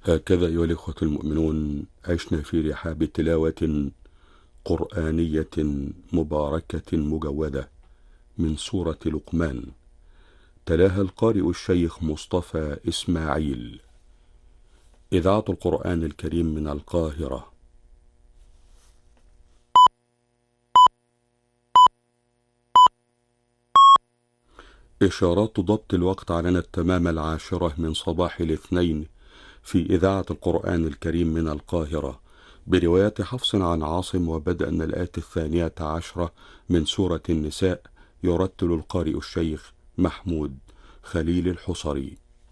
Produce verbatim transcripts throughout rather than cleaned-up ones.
هكذا أيها الإخوة المؤمنون عشنا في رحاب تلاوة قرآنية مباركة مجودة من سورة لقمان، تلاها القارئ الشيخ مصطفى إسماعيل، إذاعة القرآن الكريم من القاهرة. إشارات ضبط الوقت علينا التمام العاشرة من صباح الاثنين في إذاعة القرآن الكريم من القاهرة، برواية حفص عن عاصم، وبدءا من الآية الثانية عشرة من سورة النساء. يرتل القارئ الشيخ محمود خليل الحصري.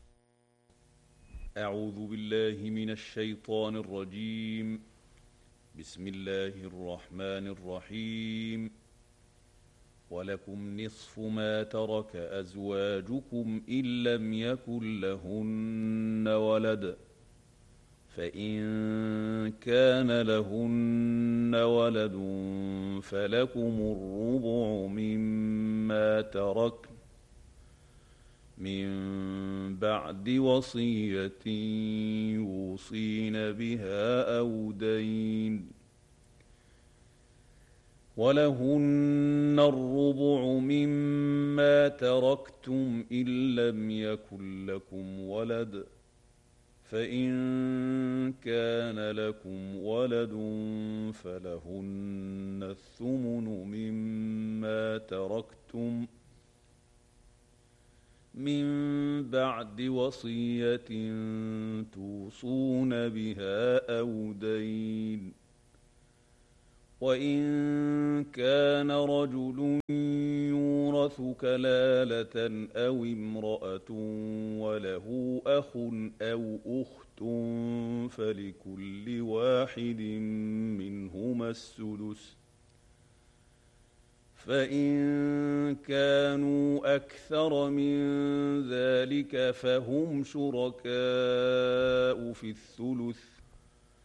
أعوذ بالله من الشيطان الرجيم. بسم الله الرحمن الرحيم. ولكم نصف ما ترك أزواجكم إن لم يكن لهن ولد، فإن كان لهن ولد فلكم الربع مما تركن من بعد وصية يوصين بها أو دين، ولهن الربع مما تركتم إن لم يكن لكم ولد، فإن كان لكم ولد فلهن الثمن مما تركتم من بعد وصية توصون بها أو دين. وإن كان رجل يورث كلالة أو امرأة وله أخ أو أخت فلكل واحد منهما السدس، فإن كانوا أكثر من ذلك فهم شركاء في الثلث،